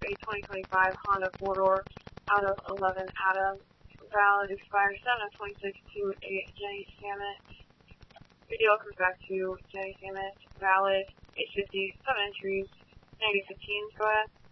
a 2025 Honda 4-door out of 11 Adam. Valid expires 7/26 to a Jenny Samet. Video comes back to Jenny Samet. Valid, 850, 7 entries, 90 15. Go ahead.